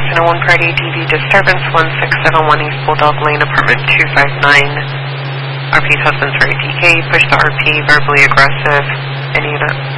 afternoon, 1 Party DV disturbance, 1671 East Bulldog Lane, apartment 259. RP's husband's very DK, push the RP, verbally aggressive. Any unit.